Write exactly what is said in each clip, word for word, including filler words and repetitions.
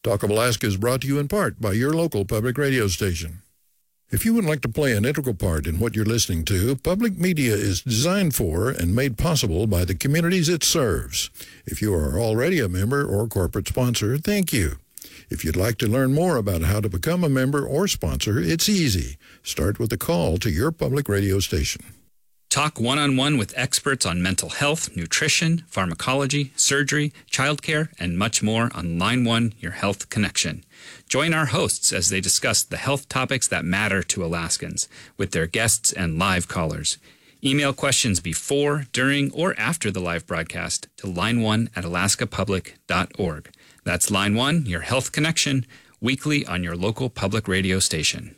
Talk of Alaska is brought to you in part by your local public radio station. If you would like to play an integral part in what you're listening to, public media is designed for and made possible by the communities it serves. If you are already a member or corporate sponsor, thank you. If you'd like to learn more about how to become a member or sponsor, it's easy. Start with a call to your public radio station. Talk one-on-one with experts on mental health, nutrition, pharmacology, surgery, childcare, and much more on Line One, Your Health Connection. Join our hosts as they discuss the health topics that matter to Alaskans with their guests and live callers. Email questions before, during, or after the live broadcast to line one at alaska public dot org. That's Line One, Your Health Connection, weekly on your local public radio station.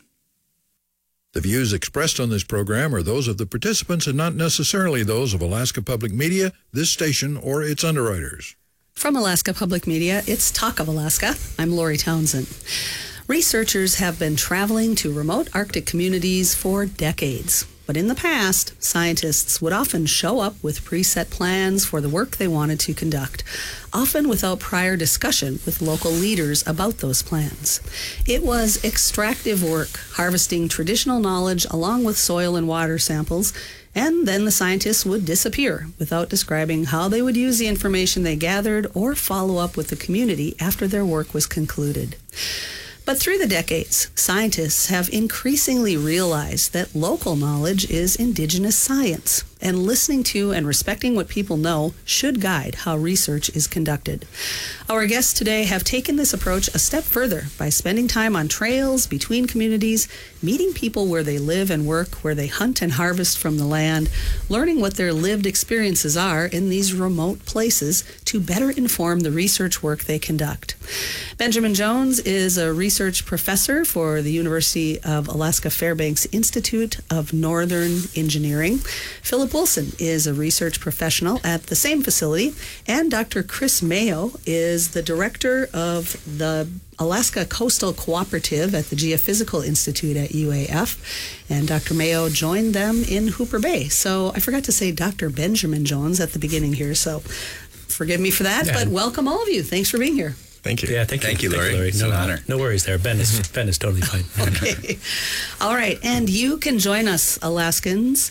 The views expressed on this program are those of the participants and not necessarily those of Alaska Public Media, this station, or its underwriters. From Alaska Public Media, it's Talk of Alaska. I'm Lori Townsend. Researchers have been traveling to remote Arctic communities for decades. But in the past, scientists would often show up with preset plans for the work they wanted to conduct, often without prior discussion with local leaders about those plans. It was extractive work, harvesting traditional knowledge along with soil and water samples, and then the scientists would disappear without describing how they would use the information they gathered or follow up with the community after their work was concluded. But through the decades, scientists have increasingly realized that local knowledge is indigenous science, and listening to and respecting what people know should guide how research is conducted. Our guests today have taken this approach a step further by spending time on trails between communities, meeting people where they live and work, where they hunt and harvest from the land, learning what their lived experiences are in these remote places to better inform the research work they conduct. Benjamin Jones is a research professor for the University of Alaska Fairbanks Institute of Northern Engineering. Philip Wilson is a research professional at the same facility, and Doctor Chris Mayo is the director of the Alaska Coastal Cooperative at the Geophysical Institute at U A F, and Doctor Mayo joined them in Hooper Bay. So I forgot to say Doctor Benjamin Jones at the beginning here, so forgive me for that, yeah. But welcome all of you. Thanks for being here. Thank you. Yeah, thank you. Thank you, Lori. Thank you, Lori. It's no, an honor. No worries there. Ben is, Ben is totally fine. Okay. All right, and you can join us, Alaskans,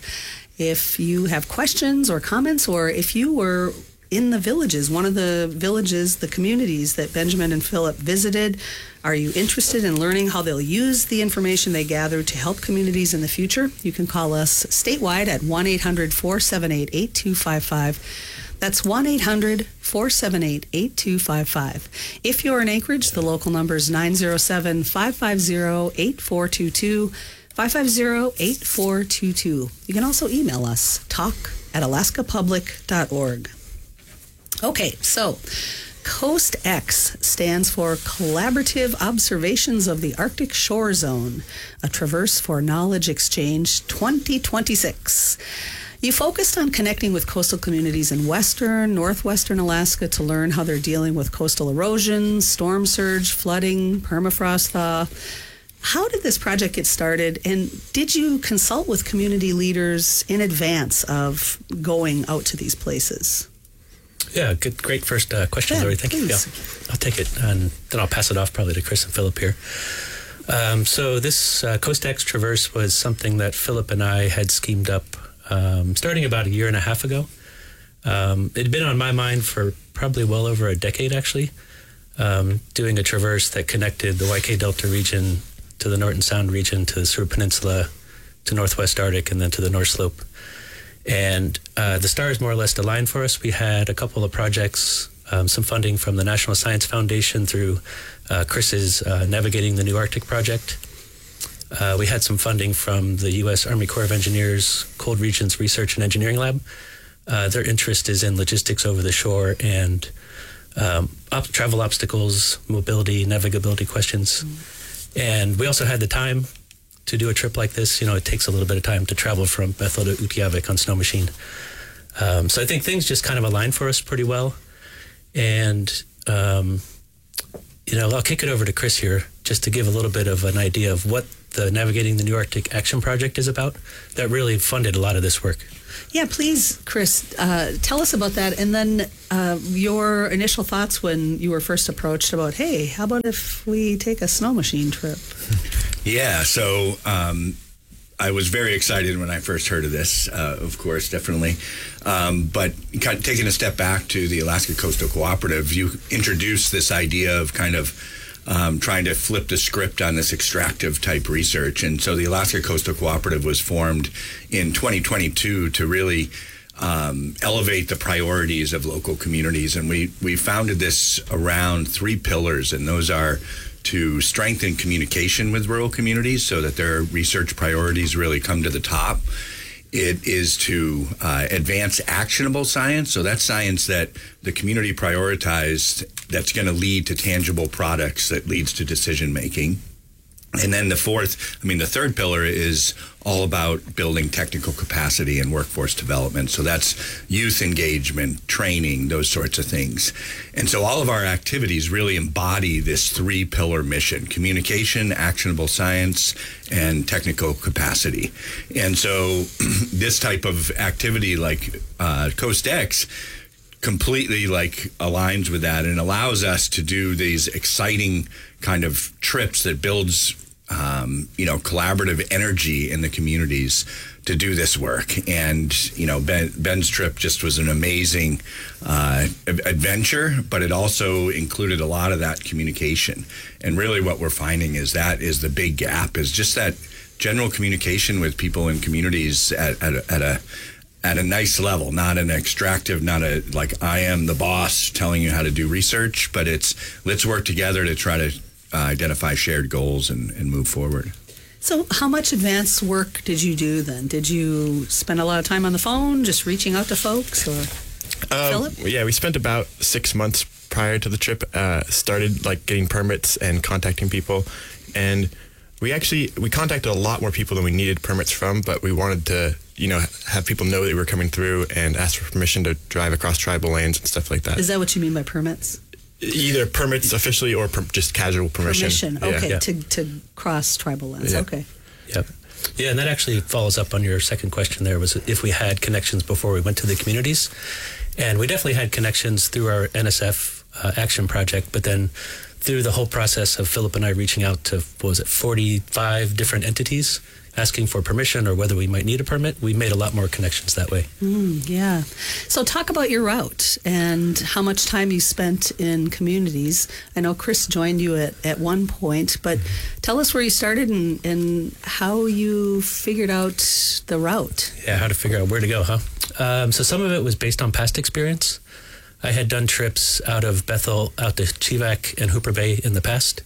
if you have questions or comments, or if you were in the villages, one of the villages, the communities that Benjamin and Philip visited. Are you interested in learning how they'll use the information they gathered to help communities in the future? You can call us statewide at one eight hundred, four seven eight, eight two five five. That's one eight hundred, four seven eight, eight two five five. If you're in Anchorage, the local number is nine zero seven, five five zero, eight four two two, five five zero, eight four two two. You can also email us, talk at alaska public dot org. Okay, so COAST-X stands for Collaborative Observations of the Arctic Shore Zone, a Traverse for Knowledge Exchange twenty twenty-six. You focused on connecting with coastal communities in western, northwestern Alaska to learn how they're dealing with coastal erosion, storm surge, flooding, permafrost thaw. How did this project get started, and did you consult with community leaders in advance of going out to these places? Yeah, good, great first uh, question, yeah, Lori. Thank please. you. Yeah, I'll take it, and then I'll pass it off probably to Chris and Philip here. Um, so this uh, COAST-X Traverse was something that Philip and I had schemed up um, starting about a year and a half ago. Um, it had been on my mind for probably well over a decade, actually, um, doing a traverse that connected the Y K Delta region to the Norton Sound region, to the Seward Peninsula, to Northwest Arctic, and then to the North Slope. And uh, the stars more or less aligned for us. We had a couple of projects, um, some funding from the National Science Foundation through uh, Chris's uh, Navigating the New Arctic project. Uh, we had some funding from the U S Army Corps of Engineers Cold Regions Research and Engineering Lab. Uh, their interest is in logistics over the shore and um, op- travel obstacles, mobility, navigability questions. Mm. And we also had the time to do a trip like this. You know, it takes a little bit of time to travel from Bethel to Utqiagvik on snow machine. Um, so I think things just kind of aligned for us pretty well. And, um, you know, I'll kick it over to Chris here just to give a little bit of an idea of what the Navigating the New Arctic Action Project is about that really funded a lot of this work. Yeah, please, Chris, uh, tell us about that. And then uh, your initial thoughts when you were first approached about, hey, how about if we take a snow machine trip? Yeah, so um, I was very excited when I first heard of this, uh, of course, definitely. Um, but kind of taking a step back to the Alaska Coastal Cooperative, you introduced this idea of kind of Um, trying to flip the script on this extractive type research. And so the Alaska Coastal Cooperative was formed in twenty twenty-two to really um, elevate the priorities of local communities. And we, we founded this around three pillars, and those are to strengthen communication with rural communities so that their research priorities really come to the top. It is to uh, advance actionable science. So that's science that the community prioritized that's going to lead to tangible products that leads to decision making. And then the fourth, I mean, the third pillar is all about building technical capacity and workforce development. So that's youth engagement, training, those sorts of things. And so all of our activities really embody this three pillar mission: communication, actionable science, and technical capacity. And so this type of activity like uh, CoastX completely like aligns with that and allows us to do these exciting kind of trips that builds um, you know, collaborative energy in the communities to do this work. And, you know, Ben, Ben's trip just was an amazing uh, adventure, but it also included a lot of that communication. And really what we're finding is that is the big gap, is just that general communication with people in communities at, at, a, at a at a nice level, not an extractive, not a like I am the boss telling you how to do research, but it's let's work together to try to uh, identify shared goals and, and move forward. So how much advanced work did you do then? Did you spend a lot of time on the phone just reaching out to folks? Or uh, Philip? Yeah, we spent about six months prior to the trip, uh, started like getting permits and contacting people. And we actually, we contacted a lot more people than we needed permits from, but we wanted to, you know, have people know that we were coming through and ask for permission to drive across tribal lands and stuff like that. Is that what you mean by permits? Either permits officially or per- just casual permission. Permission, Yeah. okay, Yeah. to, to cross tribal lands, Yeah. okay. Yep. Yeah, and that actually follows up on your second question there, was if we had connections before we went to the communities. And we definitely had connections through our N S F uh, action project, but then through the whole process of Philip and I reaching out to, what was it, forty-five different entities, asking for permission or whether we might need a permit, we made a lot more connections that way. Mm, yeah. So talk about your route and how much time you spent in communities. I know Chris joined you at, at one point, but tell us where you started and, and how you figured out the route. Yeah, how to figure out where to go, huh? Um, so some of it was based on past experience. I had done trips out of Bethel, out to Chivak and Hooper Bay in the past.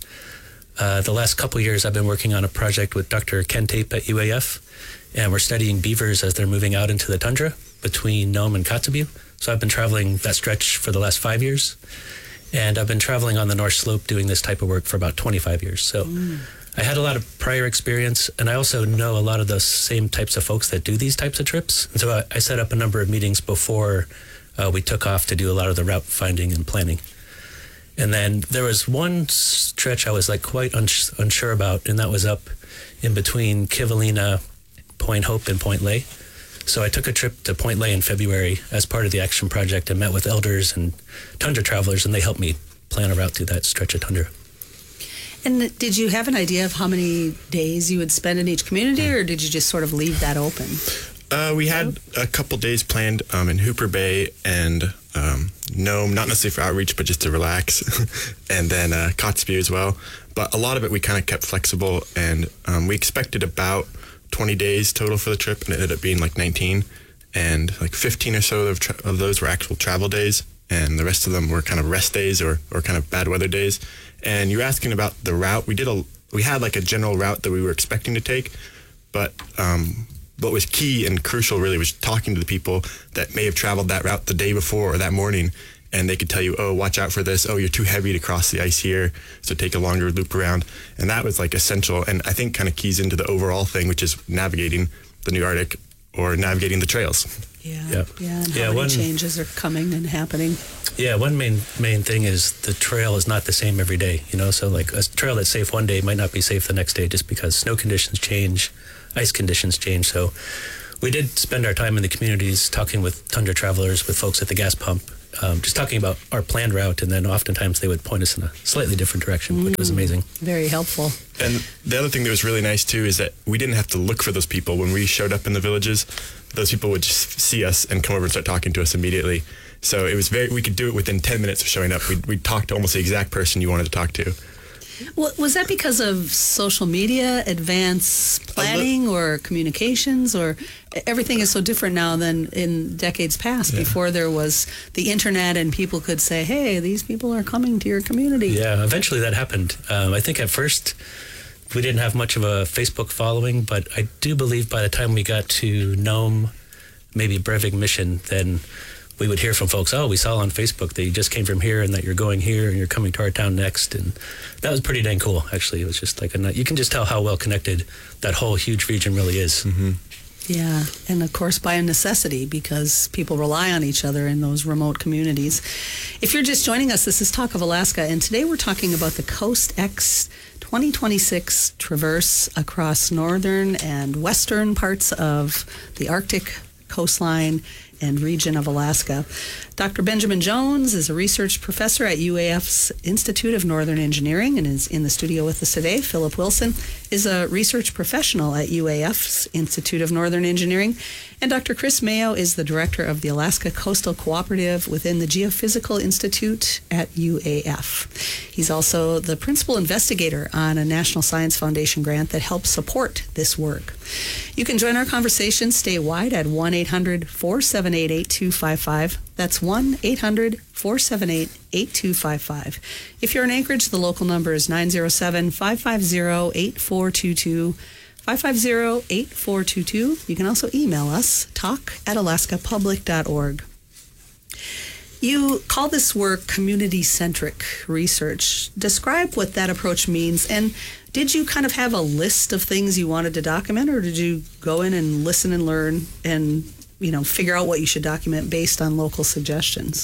Uh, the last couple years, I've been working on a project with Doctor Ken Tape at U A F, and we're studying beavers as they're moving out into the tundra between Nome and Kotzebue. So I've been traveling that stretch for the last five years, and I've been traveling on the North Slope doing this type of work for about twenty-five years. So mm. I had a lot of prior experience, and I also know a lot of those same types of folks that do these types of trips. And so I, I set up a number of meetings before uh, we took off to do a lot of the route finding and planning. And then there was one stretch I was like quite uns- unsure about, and that was up in between Kivalina, Point Hope, and Point Lay. So I took a trip to Point Lay in February as part of the action project and met with elders and tundra travelers, and they helped me plan a route through that stretch of tundra. And did you have an idea of how many days you would spend in each community, or did you just sort of leave that open? Uh, we had a couple days planned um, in Hooper Bay and um, Nome, not necessarily for outreach, but just to relax, and then uh, Kotzebue as well. But a lot of it we kind of kept flexible, and um, we expected about twenty days total for the trip, and it ended up being like nineteen, and like fifteen or so of, tra- of those were actual travel days, and the rest of them were kind of rest days or, or kind of bad weather days. And you're asking about the route. We did a we had like a general route that we were expecting to take, but um, what was key and crucial really was talking to the people that may have traveled that route the day before or that morning, and they could tell you, oh, watch out for this. Oh, you're too heavy to cross the ice here, so take a longer loop around. And that was like essential, and I think kind of keys into the overall thing, which is navigating the New Arctic or navigating the trails. Yeah, yeah, yeah. And yeah, how many one, changes are coming and happening? Yeah, one main main thing is the trail is not the same every day. You know, so like a trail that's safe one day might not be safe the next day, just because snow conditions change, ice conditions change. So we did spend our time in the communities talking with Tundra travelers, with folks at the gas pump, um, just talking about our planned route, and then oftentimes they would point us in a slightly different direction, mm. which was amazing. Very helpful. And the other thing that was really nice too is that we didn't have to look for those people. When we showed up in the villages, those people would just see us and come over and start talking to us immediately. So it was very, we could do it within ten minutes of showing up. We'd, we'd talk to almost the exact person you wanted to talk to. Well, was that because of social media, advanced planning, or communications, or everything is so different now than in decades past? Yeah. Before there was the internet and people could say, hey, these people are coming to your community. Yeah, eventually that happened. Um, I think at first we didn't have much of a Facebook following, but I do believe by the time we got to Nome, maybe Brevig Mission, then we would hear from folks, oh, we saw on Facebook that you just came from here and that you're going here and you're coming to our town next. And that was pretty dang cool, actually. It was just like, a, you can just tell how well connected that whole huge region really is. Mm-hmm. Yeah, and of course by necessity, because people rely on each other in those remote communities. If you're just joining us, this is Talk of Alaska, and today we're talking about the Coast X twenty twenty-six Traverse across northern and western parts of the Arctic coastline and region of Alaska. Doctor Benjamin Jones is a research professor at U A F's Institute of Northern Engineering and is in the studio with us today. Philip Wilson is a research professional at U A F's Institute of Northern Engineering. And Doctor Chris Mayo is the director of the Alaska Coastal Cooperative within the Geophysical Institute at U A F. He's also the principal investigator on a National Science Foundation grant that helps support this work. You can join our conversation statewide at one eight hundred four seven eight eight two five five. That's one eight hundred four seven eight eight two five five. If you're in Anchorage, the local number is nine zero seven five five zero eight four two two. five five zero eight four two two. You can also email us, talk at alaska public dot org. You call this work community-centric research. Describe what that approach means, and did you kind of have a list of things you wanted to document, or did you go in and listen and learn and, you know, figure out what you should document based on local suggestions?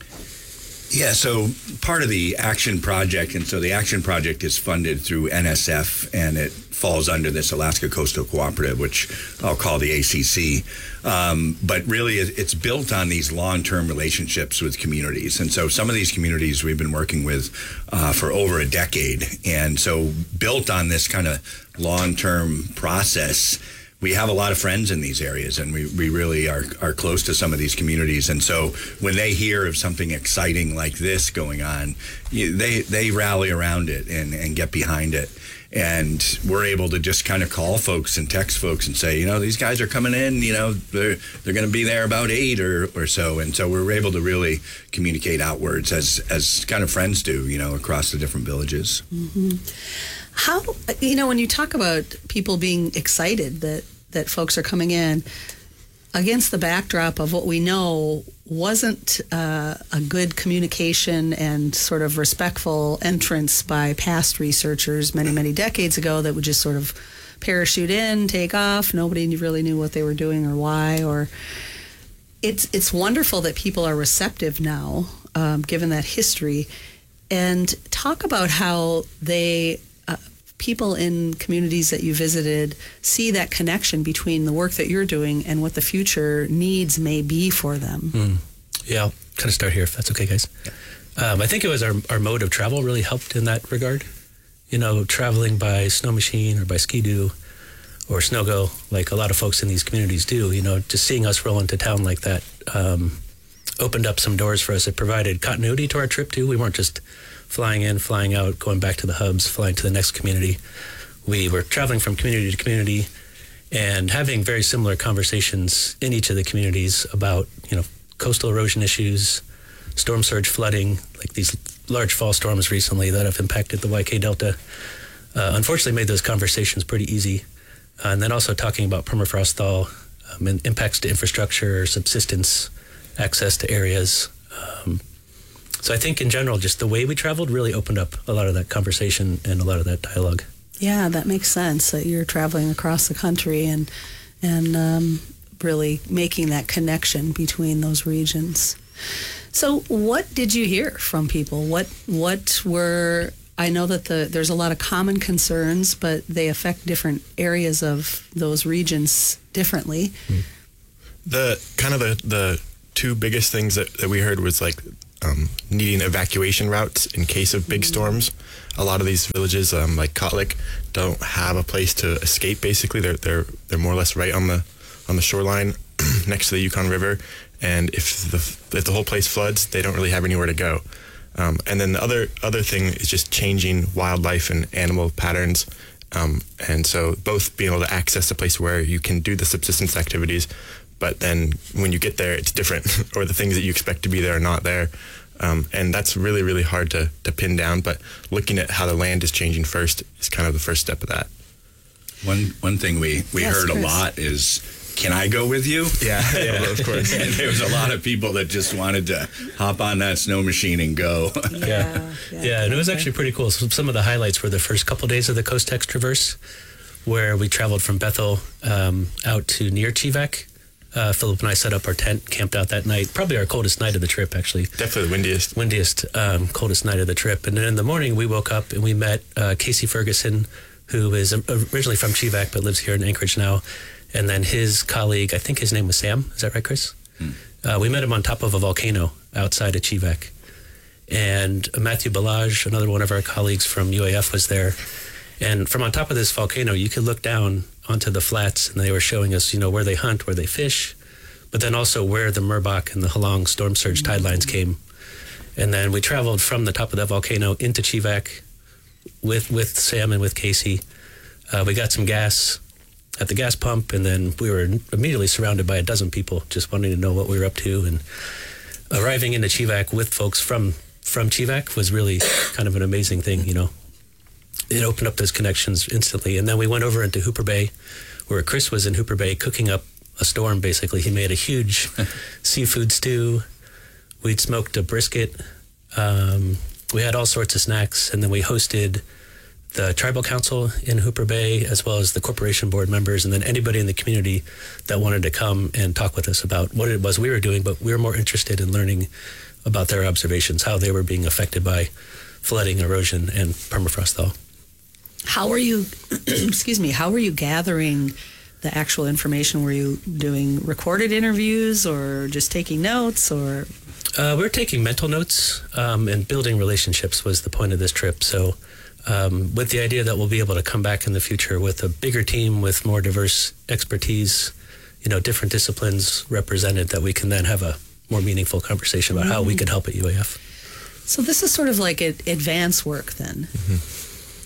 Yeah, so part of the Action Project, and so the Action Project is funded through N S F, and it falls under this Alaska Coastal Cooperative, which I'll call the A C C. Um, but really, it's built on these long-term relationships with communities. And so some of these communities we've been working with uh, for over a decade. And so built on this kind of long-term process, we have a lot of friends in these areas, and we, we really are, are close to some of these communities. And so when they hear of something exciting like this going on, you, they they rally around it and, and get behind it. And we're able to just kind of call folks and text folks and say, you know, these guys are coming in, you know, they're, they're going to be there about eight or, or so. And so we're able to really communicate outwards as, as kind of friends do, you know, across the different villages. Mm-hmm. How, you know, when you talk about people being excited that, that folks are coming in, against the backdrop of what we know wasn't uh, a good communication and sort of respectful entrance by past researchers many, many decades ago that would just sort of parachute in, take off. Nobody really knew what they were doing or why. Or it's it's wonderful that people are receptive now, um, given that history, and talk about how they uh, people in communities that you visited see that connection between the work that you're doing and what the future needs may be for them. Mm. Yeah, I'll kind of start here, if that's okay, guys. Yeah. Um, I think it was our, our mode of travel really helped in that regard. You know, traveling by snow machine or by Ski-Doo or Snogo, like a lot of folks in these communities do, you know, just seeing us roll into town like that um, opened up some doors for us. It provided continuity to our trip, too. We weren't just flying in, flying out, going back to the hubs, flying to the next community. We were traveling from community to community and having very similar conversations in each of the communities about, you know, coastal erosion issues, storm surge flooding, like these large fall storms recently that have impacted the Y K Delta. Uh, unfortunately made those conversations pretty easy. Uh, and then also talking about permafrost thaw, um, and impacts to infrastructure, subsistence, access to areas. Um, So I think in general, just the way we traveled really opened up a lot of that conversation and a lot of that dialogue. Yeah, that makes sense, that you're traveling across the country and and um, really making that connection between those regions. So what did you hear from people? What what were I know that the there's a lot of common concerns, but they affect different areas of those regions differently. The kind of the, the two biggest things that, that we heard was like um, needing evacuation routes in case of big storms. A lot of these villages, um, like Kotlik, don't have a place to escape. Basically, they're they're they're more or less right on the on the shoreline next to the Yukon River, and if the if the whole place floods, they don't really have anywhere to go. Um, and then the other other thing is just changing wildlife and animal patterns. Um, and so both being able to access a place where you can do the subsistence activities, but then when you get there, it's different, or the things that you expect to be there are not there. Um, and that's really, really hard to, to pin down. But looking at how the land is changing first is kind of the first step of that. One one thing we, we Yes, heard Chris. a lot is, can I go with you? Yeah, yeah, of course. And there was a lot of people that just wanted to hop on that snow machine and go. Yeah. Yeah, and it was actually pretty cool. So some of the highlights were the first couple days of the Coast X Traverse, where we traveled from Bethel um, out to near Chivak. Uh, Philip and I set up our tent, camped out that night. Probably our coldest night of the trip, actually. Definitely the windiest. Windiest, um, coldest night of the trip. And then in the morning, we woke up and we met uh, Casey Ferguson, who is originally from Chivak but lives here in Anchorage now. And then his colleague, I think his name was Sam. Is that right, Chris? Hmm. Uh, we met him on top of a volcano outside of Chivak. And Matthew Balaj, another one of our colleagues from U A F, was there. And from on top of this volcano, you could look down onto the flats, and they were showing us, you know, where they hunt, where they fish, but then also where the Merbach and the Halong storm surge tide lines came. And then we traveled from the top of that volcano into Chivak with with Sam and with Casey. Uh, we got some gas at the gas pump, and then we were immediately surrounded by a dozen people just wanting to know what we were up to. And arriving into Chivak with folks from from Chivak was really kind of an amazing thing, you know. It opened up those connections instantly. And then we went over into Hooper Bay, where Chris was in Hooper Bay cooking up a storm, basically. He made a huge seafood stew. We'd smoked a brisket. Um, we had all sorts of snacks. And then we hosted the tribal council in Hooper Bay, as well as the corporation board members, and then anybody in the community that wanted to come and talk with us about what it was we were doing. But we were more interested in learning about their observations, how they were being affected by flooding, erosion, and permafrost thaw. How were you, excuse me, how were you gathering the actual information? Were you doing recorded interviews or just taking notes, or? Uh, we were taking mental notes, um, and building relationships was the point of this trip. So um, with the idea that we'll be able to come back in the future with a bigger team with more diverse expertise, you know, different disciplines represented, that we can then have a more meaningful conversation about mm-hmm. how we could help at U A F. So this is sort of like a, advanced work then. Mm-hmm.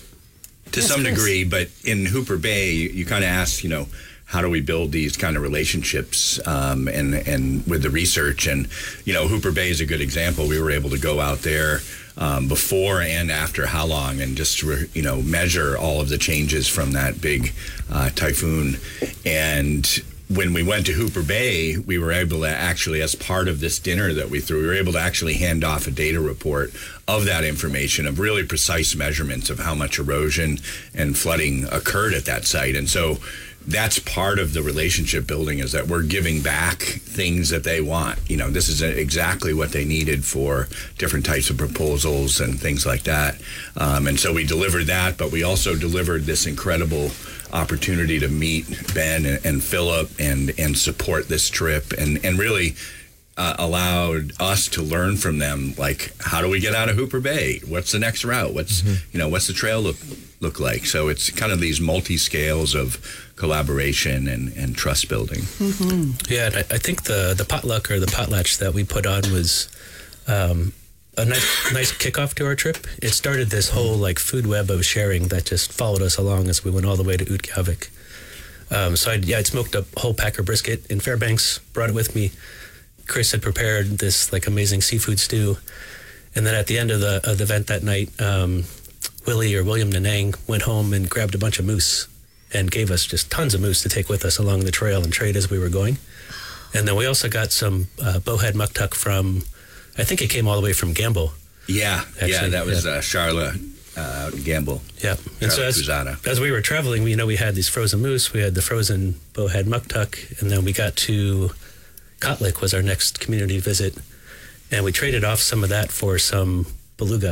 To Yes, some Chris. degree, but in Hooper Bay, you, you kind of asked, you know, how do we build these kind of relationships, um, and and with the research, and you know, Hooper Bay is a good example. We were able to go out there um, before and after Halong, and just re, you know measure all of the changes from that big uh, typhoon. And when we went to Hooper Bay, we were able to actually, as part of this dinner that we threw, we were able to actually hand off a data report of that information, of really precise measurements of how much erosion and flooding occurred at that site. And so that's part of the relationship building, is that we're giving back things that they want. You know, this is exactly what they needed for different types of proposals and things like that. Um, and so we delivered that, but we also delivered this incredible opportunity to meet Ben and, and Philip and and support this trip, and and really uh, allowed us to learn from them, like, how do we get out of Hooper Bay? What's the next route? What's mm-hmm. you know what's the trail look look like? So it's kind of these multi scales of collaboration and, and trust building. Mm-hmm. Yeah, and I, I think the the potluck or the potlatch that we put on was um, a nice nice kickoff to our trip. It started this whole like food web of sharing that just followed us along as we went all the way to Utqiagvik. Um, so I'd, yeah, I'd smoked a whole packer brisket in Fairbanks, brought it with me. Chris had prepared this like amazing seafood stew, and then at the end of the of the event that night, um, Willie or William Nanang went home and grabbed a bunch of moose and gave us just tons of moose to take with us along the trail and trade as we were going. And then we also got some uh, bowhead muktuk from, I think it came all the way from Gamble. Yeah, Actually, yeah, that was yeah. uh, Charlotte uh, Gamble. Yeah, and so Charlotte as, Cruzada. as we were traveling, you know, we had these frozen moose, we had the frozen bowhead muktuk, and then we got to Kotlik was our next community visit, and we traded off some of that for some beluga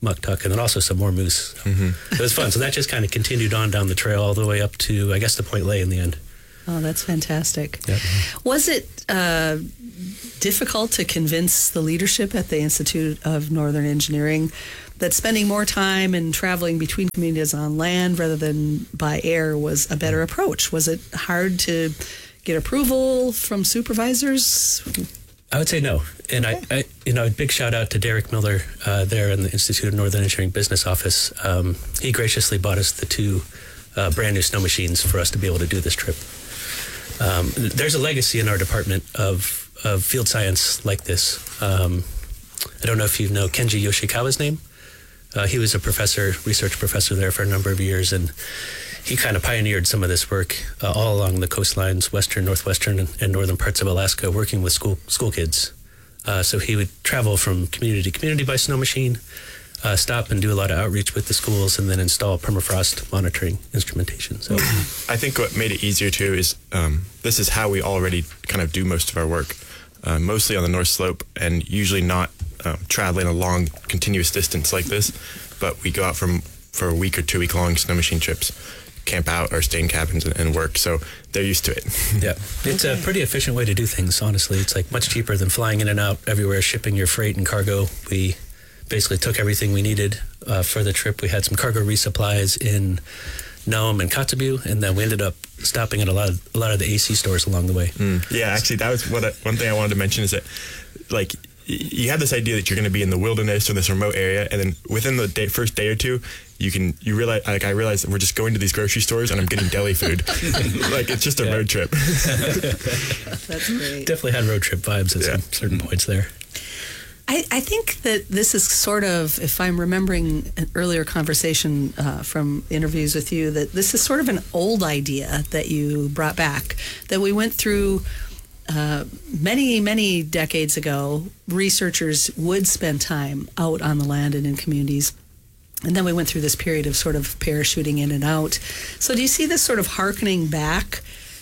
muck tuck, and then also some more moose. So Mm-hmm. it was fun. So that just kind of continued on down the trail all the way up to, I guess, the Point Lay in the end. Oh, that's fantastic. Yep. Was it uh, difficult to convince the leadership at the Institute of Northern Engineering that spending more time and traveling between communities on land rather than by air was a better approach? Was it hard to get approval from supervisors? I would say no. And I, I, you know, a big shout out to Derek Miller uh, there in the Institute of Northern Engineering Business Office. Um, he graciously bought us the two uh, brand new snow machines for us to be able to do this trip. Um, there's a legacy in our department of, of field science like this. Um, I don't know if you know Kenji Yoshikawa's name. Uh, he was a professor, research professor there for a number of years, and he kind of pioneered some of this work uh, all along the coastlines, western, northwestern, and, and northern parts of Alaska, working with school school kids. Uh, so he would travel from community to community by snow machine, uh, stop and do a lot of outreach with the schools, and then install permafrost monitoring instrumentation. So I think what made it easier too is um, this is how we already kind of do most of our work, uh, mostly on the North Slope, and usually not um, traveling a long continuous distance like this, but we go out from for a week or two week long snow machine trips, camp out or stay in cabins and, and work. So they're used to it. yeah, it's a pretty efficient way to do things. Honestly, it's like much cheaper than flying in and out everywhere, shipping your freight and cargo. We basically took everything we needed uh, for the trip. We had some cargo resupplies in Nome and Kotzebue, and then we ended up stopping at a lot of a lot of the A C stores along the way. Mm. Yeah, actually, that was what I, one thing I wanted to mention is that, like, y- you have this idea that you're going to be in the wilderness or this remote area, and then within the day, first day or two, you can you realize like I realized that we're just going to these grocery stores and I'm getting deli food, like it's just a Yeah. road trip. That's great. Definitely had road trip vibes at Yeah. some certain points there. I, I think that this is sort of, if I'm remembering an earlier conversation uh, from interviews with you, that this is sort of an old idea that you brought back, that we went through uh, many, many decades ago. Researchers would spend time out on the land and in communities. And then we went through this period of sort of parachuting in and out. So do you see this sort of hearkening back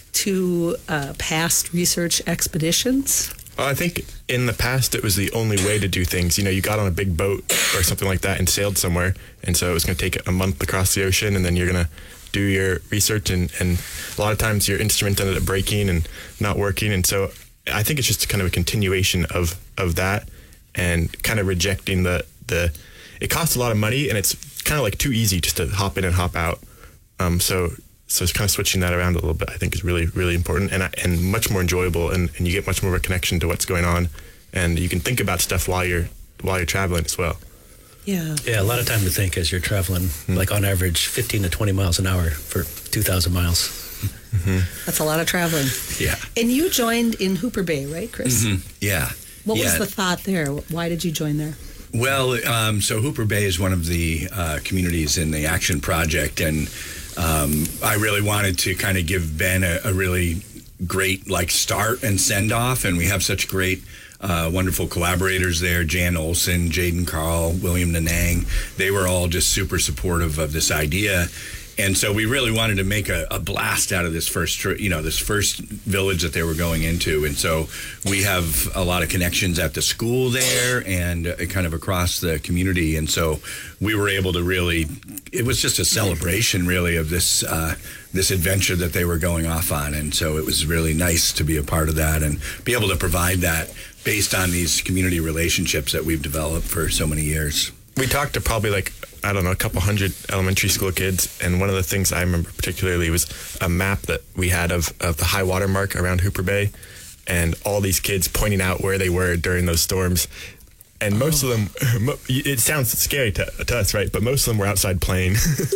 to uh, past research expeditions? Well, I think in the past it was the only way to do things. You know, you got on a big boat or something like that and sailed somewhere, and so it was going to take a month across the ocean, and then you're going to do your research, and, and a lot of times your instrument ended up breaking and not working, and so I think it's just kind of a continuation of, of that, and kind of rejecting the, the it costs a lot of money, and it's kind of like too easy just to hop in and hop out. Um, so so it's kind of switching that around a little bit, I think, is really, really important and and much more enjoyable, and, and you get much more of a connection to what's going on, and you can think about stuff while you're while you're traveling as well. Yeah. Yeah, a lot of time to think as you're traveling, Mm-hmm. like on average fifteen to twenty miles an hour for two thousand miles. Mm-hmm. That's a lot of traveling. Yeah. And you joined in Hooper Bay, right, Chris? Mhm. Yeah. What yeah. was the thought there? Why did you join there? Well, um, so Hooper Bay is one of the uh, communities in the Action Project, and um, I really wanted to kind of give Ben a, a really great like start and send off, and we have such great, uh, wonderful collaborators there: Jan Olson, Jaden Carl, William Nanang. They were all just super supportive of this idea. And so we really wanted to make a, a blast out of this first, tri- you know, this first village that they were going into. And so we have a lot of connections at the school there and uh, kind of across the community. And so we were able to really, it was just a celebration really of this, uh, this adventure that they were going off on. And so it was really nice to be a part of that and be able to provide that based on these community relationships that we've developed for so many years. We talked to probably like, I don't know, a couple hundred elementary school kids, and one of the things I remember particularly was a map that we had of, of the high water mark around Hooper Bay, and all these kids pointing out where they were during those storms. And most oh. of them, it sounds scary to, to us, right? But most of them were outside playing.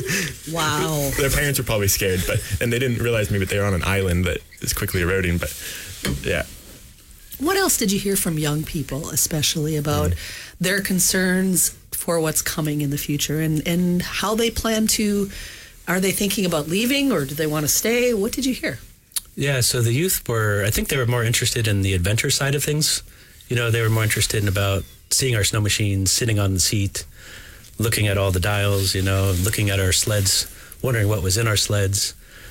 Wow. Their parents were probably scared, but and they didn't realize maybe they were on an island that is quickly eroding, but yeah. What else did you hear from young people, especially about mm. their concerns for what's coming in the future, and, and how they plan to, are they thinking about leaving or do they want to stay? What did you hear? Yeah, so the youth were, I think they were more interested in the adventure side of things. You know, they were more interested in about seeing our snow machines, sitting on the seat, looking at all the dials, you know, looking at our sleds, wondering what was in our sleds.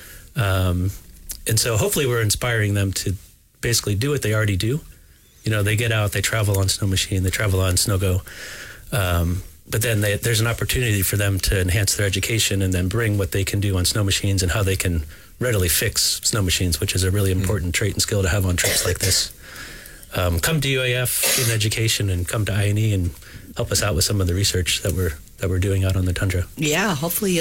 Um, and so hopefully we're inspiring them to basically do what they already do. You know, they get out, they travel on snow machine, they travel on Snow Go. Um, but then they, there's an opportunity for them to enhance their education and then bring what they can do on snow machines and how they can readily fix snow machines, which is a really important mm. trait and skill to have on trips like this. Um, come to U A F, get an education, and come to I N E and help us out with some of the research that we're that we're doing out on the tundra. Yeah, hopefully